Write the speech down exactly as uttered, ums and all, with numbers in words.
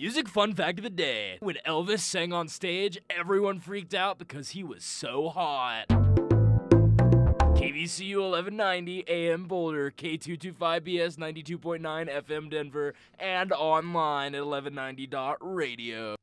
Music fun fact of the day. When Elvis sang on stage, everyone freaked out because he was so hot. K B C U eleven ninety A M Boulder, K two twenty-five B S ninety-two point nine F M Denver, and online at eleven ninety dot radio.